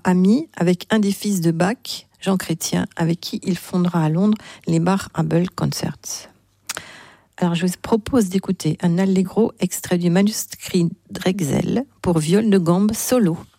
ami avec un des fils de Bach, Jean Chrétien, avec qui il fondera à Londres les Bach Abel Concerts. Alors je vous propose d'écouter un allegro extrait du manuscrit Drexel pour viol de gambe solo.